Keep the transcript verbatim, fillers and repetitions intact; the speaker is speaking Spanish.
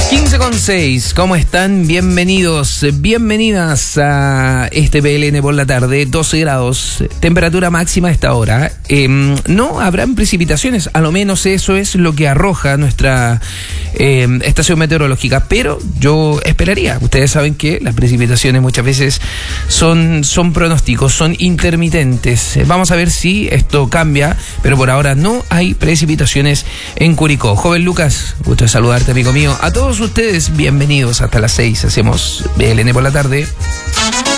quince con seis, ¿cómo están? Bienvenidos, bienvenidas a este P L N por la tarde, doce grados, temperatura máxima a esta hora. Eh, no habrán precipitaciones, a lo menos eso es lo que arroja nuestra eh, estación meteorológica, pero yo esperaría, ustedes saben que las precipitaciones muchas veces son, son pronósticos, son intermitentes. Vamos a ver si esto cambia, pero por ahora no hay precipitaciones en Curicó. Joven Lucas, gusto de saludarte, amigo mío. A todos ustedes, bienvenidos hasta las seis. Hacemos B L N por la tarde.